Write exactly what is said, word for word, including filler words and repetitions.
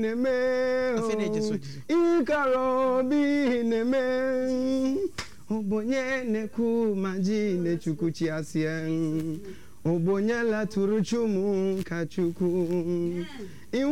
neme ikaro bi neme obonye neku maji ne chukuchi asien obonye la turuchumu kachuku